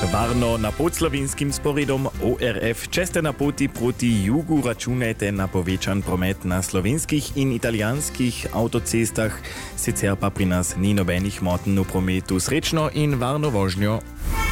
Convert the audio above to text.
Varno na podslovinskim sporedom ORF česte na poti proti jugu računajte na povečan promet na slovenskih in italijanskih avtocestah, sicer pa pri nas ni nobenih motenj v prometu. Srečno in varno vožnjo.